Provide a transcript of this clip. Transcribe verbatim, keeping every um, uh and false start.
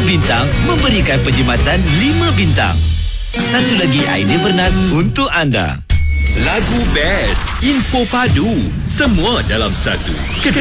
bintang memberikan penjimatan lima bintang. Satu lagi idea bernas untuk anda. Lagu best, info padu, semua dalam satu.